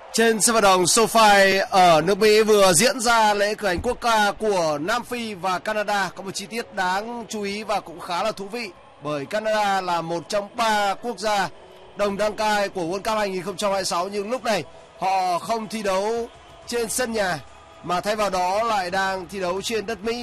Trên sân vận động SoFi ở nước Mỹ vừa diễn ra lễ khởi hành quốc ca của Nam Phi và Canada. Có một chi tiết đáng chú ý và cũng khá là thú vị, bởi Canada là một trong 3 quốc gia đồng đăng cai của World Cup 2026, nhưng lúc này họ không thi đấu trên sân nhà mà thay vào đó lại đang thi đấu trên đất Mỹ.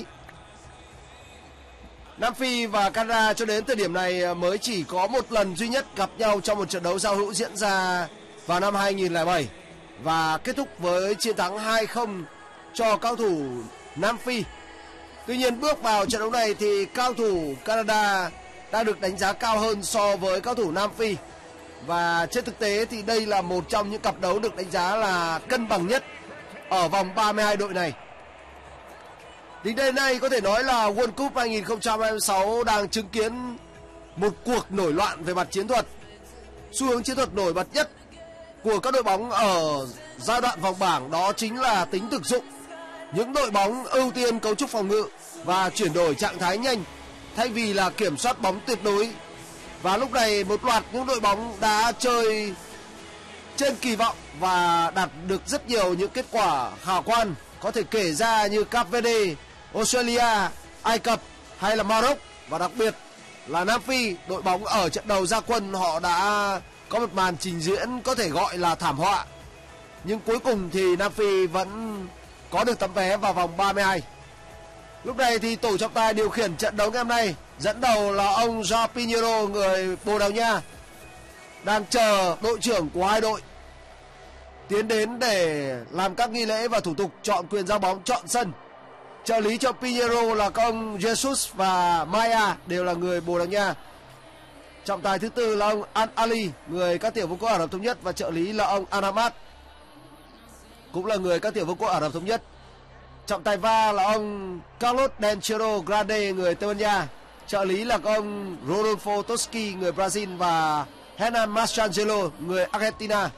Nam Phi và Canada cho đến thời điểm này mới chỉ có một lần duy nhất gặp nhau trong một trận đấu giao hữu diễn ra vào năm 2007 và kết thúc với chiến thắng 2-0 cho cao thủ Nam Phi. Tuy nhiên bước vào trận đấu này thì cao thủ Canada đang được đánh giá cao hơn so với cao thủ Nam Phi. Và trên thực tế thì đây là một trong những cặp đấu được đánh giá là cân bằng nhất ở vòng 32 đội này. Đến đây nay có thể nói là World Cup 2026 đang chứng kiến một cuộc nổi loạn về mặt chiến thuật. Xu hướng chiến thuật nổi bật nhất của các đội bóng ở giai đoạn vòng bảng đó chính là tính thực dụng. Những đội bóng ưu tiên cấu trúc phòng ngự và chuyển đổi trạng thái nhanh thay vì là kiểm soát bóng tuyệt đối. Và lúc này một loạt những đội bóng đã chơi trên kỳ vọng và đạt được rất nhiều những kết quả khả quan, có thể kể ra như Cape Verde, Australia, Ai Cập hay là Maroc, và đặc biệt là Nam Phi. Đội bóng ở trận đầu ra quân họ đã có một màn trình diễn có thể gọi là thảm họa, nhưng cuối cùng thì Nam Phi vẫn có được tấm vé vào vòng 32. Lúc này thì tổ trọng tài điều khiển trận đấu ngày hôm nay dẫn đầu là ông João Pinheiro, người Bồ Đào Nha, đang chờ đội trưởng của hai đội tiến đến để làm các nghi lễ và thủ tục chọn quyền giao bóng, chọn sân. Trợ lý cho Pinheiro là các ông Jesus và Maya, đều là người Bồ Đào Nha. Trọng tài thứ tư là ông Al Ali, người các tiểu vương quốc Ả Rập Thống Nhất, và trợ lý là ông Anamat, cũng là người các tiểu vương quốc Ả Rập Thống Nhất. Trọng tài va là ông Carlos Denchero Grande, người Tây Ban Nha. Trợ lý là các ông Rodolfo Toski, người Brazil, và Hernan Mastrangelo, người Argentina.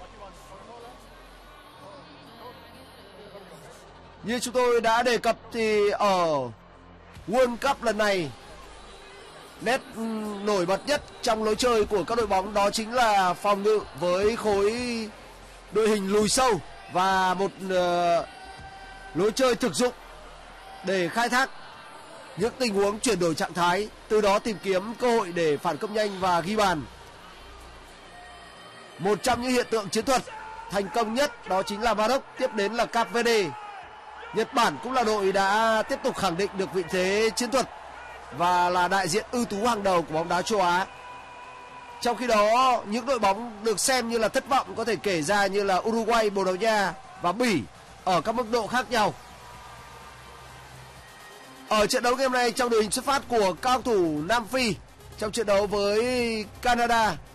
Như chúng tôi đã đề cập thì ở World Cup lần này, nét nổi bật nhất trong lối chơi của các đội bóng đó chính là phòng ngự với khối đội hình lùi sâu và một lối chơi thực dụng để khai thác những tình huống chuyển đổi trạng thái, từ đó tìm kiếm cơ hội để phản công nhanh và ghi bàn. Một trong những hiện tượng chiến thuật thành công nhất đó chính là Maroc, tiếp đến là Cape Verde. Nhật Bản cũng là đội đã tiếp tục khẳng định được vị thế chiến thuật và là đại diện ưu tú hàng đầu của bóng đá châu Á. Trong khi đó, những đội bóng được xem như là thất vọng có thể kể ra như là Uruguay, Bồ Đào Nha và Bỉ ở các mức độ khác nhau. Ở trận đấu game này, trong đội hình xuất phát của cao thủ Nam Phi trong trận đấu với Canada